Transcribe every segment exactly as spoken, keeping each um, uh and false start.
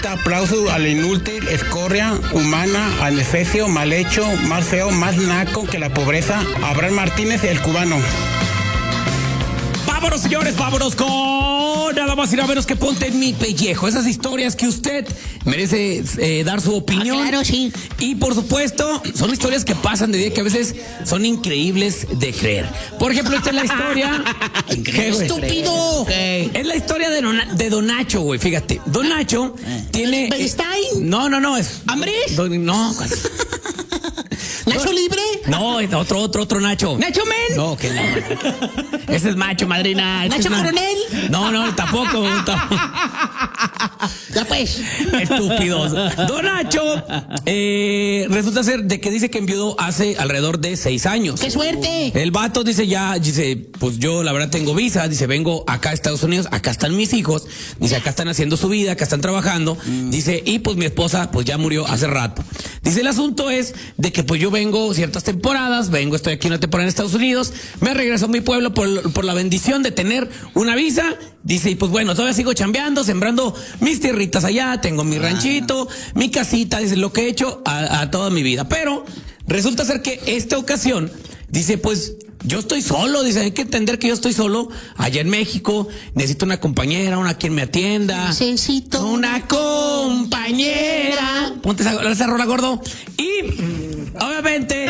Aplauso al inútil, escoria, humana, adefesio, mal hecho, más feo, más naco que la pobreza. Abraham Martínez, el cubano. Vámonos, señores, vámonos con nada más y nada menos que Ponte en mi pellejo. Esas historias que usted merece eh, dar su opinión. Ah, claro, sí. Y por supuesto, son historias que pasan de día que a veces son increíbles de creer. Por ejemplo, esta es la historia. ¿Qué, ¡Estúpido! Okay. Es la historia de, Don, de Don Nacho, güey. Fíjate, Don Nacho eh. tiene. ¿Bernstein? No, no, no. Es. ¿Ambres? Don, no. ¿Nacho Libre? No, es otro, otro, otro Nacho. ¿Nacho Men? No, que la. Ese es macho, madrina. ¿Nacho es Coronel? No, no, tampoco. tampoco. Ya pues. Estúpidos. Don Nacho, eh, resulta ser de que dice que enviudó hace alrededor de seis años. ¡Qué suerte! El vato dice ya, dice, pues yo la verdad tengo visa, dice, vengo acá a Estados Unidos, acá están mis hijos, dice, acá están haciendo su vida, acá están trabajando, mm. dice, y pues mi esposa pues ya murió hace rato. Dice, el asunto es de que pues yo vengo ciertas temporadas, vengo, estoy aquí una temporada en Estados Unidos, me regreso a mi pueblo por, por la bendición de tener una visa. Dice, y pues bueno, todavía sigo chambeando, sembrando mis tierritas allá, tengo mi ranchito, mi casita, dice, lo que he hecho a, a toda mi vida. Pero resulta ser que esta ocasión, dice, pues yo estoy solo, dice, hay que entender que yo estoy solo allá en México, necesito una compañera, una quien me atienda. Necesito una compañera. Ponte esa, esa rola, gordo. Y obviamente,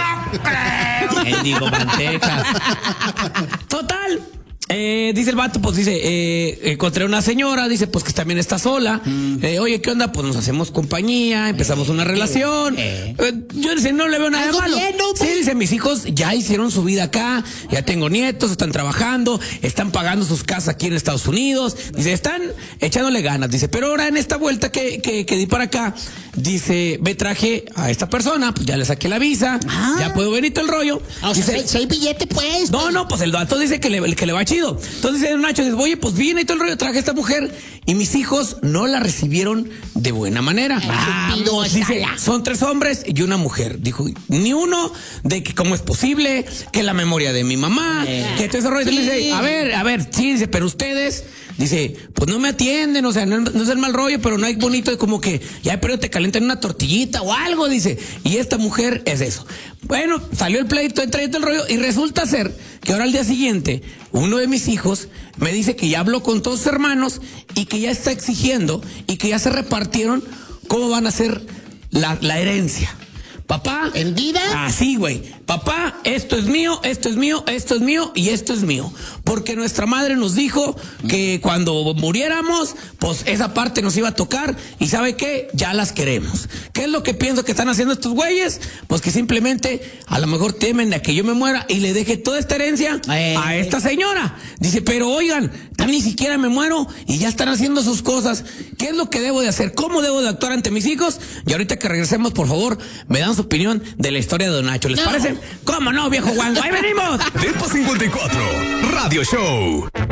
él digo manteca. Total. Eh, dice el vato, pues dice, eh, encontré una señora, dice, pues que también está sola. Mm. Eh, oye, ¿qué onda? Pues nos hacemos compañía, empezamos eh, una relación. Eh. Eh, yo dice, no le veo nada de malo. Bien, ¿no? Sí, dice, mis hijos ya hicieron su vida acá, ya tengo nietos, están trabajando, están pagando sus casas aquí en Estados Unidos. Dice, están echándole ganas. Dice, pero ahora en esta vuelta que, que, que di para acá, dice, me traje a esta persona, pues ya le saqué la visa, ah. ya puedo venir todo el rollo. O dice, sea, si hay billete, pues. No, no, pues el vato dice que le, que le va chido. Entonces dice Nacho, dice, oye, pues viene y todo el rollo, traje a esta mujer y mis hijos no la recibieron de buena manera. Ah, dice, son tres hombres y una mujer. Dijo, ni uno de que cómo es posible, que la memoria de mi mamá, eh. que todo ese rollo. Sí. Dice, a ver, a ver, sí, dice, pero ustedes, dice, pues no me atienden, o sea, no, no es el mal rollo, pero no hay bonito, como que ya pero te calientan una tortillita o algo, dice. Y esta mujer es eso. Bueno, salió el pleito, entra todo el rollo y resulta ser que ahora al día siguiente, uno de mis hijos me dice que ya habló con todos sus hermanos y que ya está exigiendo y que ya se repartieron cómo van a ser la, la herencia. Papá. ¿Vendida? Así, güey. Papá, esto es mío, esto es mío, esto es mío y esto es mío. Porque nuestra madre nos dijo que cuando muriéramos, pues esa parte nos iba a tocar y ¿sabe qué? Ya las queremos. ¿Qué es lo que pienso que están haciendo estos güeyes? Pues que simplemente a lo mejor temen a que yo me muera y le deje toda esta herencia eh. a esta señora. Dice, pero oigan, tan ni siquiera me muero y ya están haciendo sus cosas. ¿Qué es lo que debo de hacer? ¿Cómo debo de actuar ante mis hijos? Y ahorita que regresemos, por favor, me dan su opinión de la historia de Don Nacho. ¿Les no. parece? ¿Cómo no, viejo guango? ¡Ahí venimos! Tiempo cincuenta y cuatro, Radio Show.